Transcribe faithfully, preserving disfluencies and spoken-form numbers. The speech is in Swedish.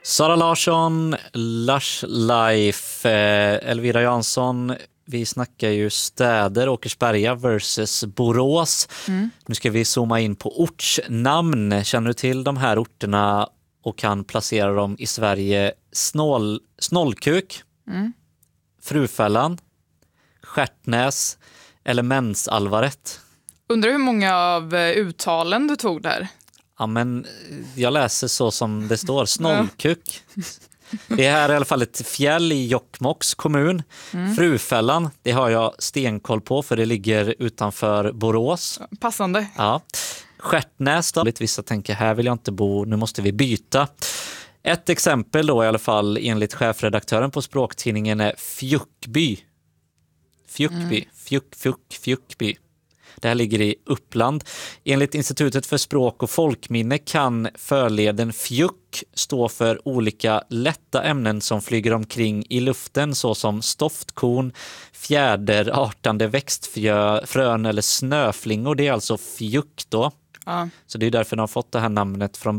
Sara Larsson, Lush Life, eh, Elvira Jansson. Vi snackar ju städer, Åkersberga versus Borås. Mm. Nu ska vi zooma in på ortsnamn. Känner du till de här orterna och kan placera dem i Sverige? Snål, Snållkuk, mm. Frufällan, Stjärtnäs eller Mensalvaret? Undrar hur många av uttalen du tog där? Ja, men jag läser så som det står. Snållkuk. Det här är i alla fall ett fjäll i Jokkmokks kommun. Mm. Frufällan, det har jag stenkoll på för det ligger utanför Borås. Passande. Ja. Stjärtnäs då. Vissa tänker, här vill jag inte bo, nu måste vi byta. Ett exempel då i alla fall enligt chefredaktören på Språktidningen är Fjuckby. Fjuckby. Mm. Fjuck, fjuck, Fjuckby. Det här ligger i Uppland. Enligt Institutet för språk och folkminne kan förleden fjuck stå för olika lätta ämnen som flyger omkring i luften såsom stoftkorn, fjäder, artande växtfrön eller snöflingor. Det är alltså fjuck då. Ja. Så det är därför de har fått det här namnet från